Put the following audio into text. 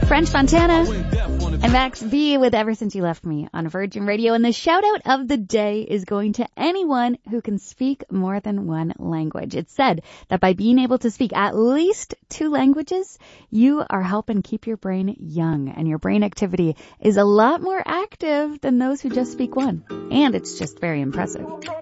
French Montana and Max B with Ever Since You Left Me on Virgin Radio. And the shout out of the day is going to anyone who can speak more than one language. It's said that by being able to speak at least 2 languages, you are helping keep your brain young, and your brain activity is a lot more active than those who just speak one. And it's just very impressive.